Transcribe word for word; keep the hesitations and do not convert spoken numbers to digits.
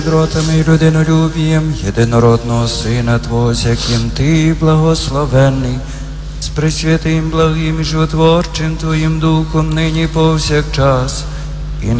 Дротами і людинолюбієм єдинородного Сина Твого, з яким Ти благословенний, з пресвятим, благим і животворчим Твоїм Духом, нині повсякчас